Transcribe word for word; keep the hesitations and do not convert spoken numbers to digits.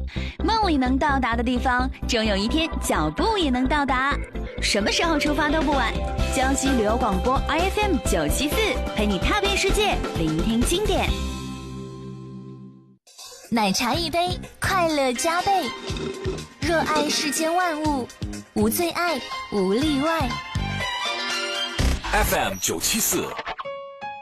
梦里能到达的地方，终有一天脚步也能到达。什么时候出发都不晚。江西旅游广播 I F M 九七四，陪你踏遍世界，聆听经典。奶茶一杯，快乐加倍。热爱世间万物，无最爱，无例外。 F M 九七四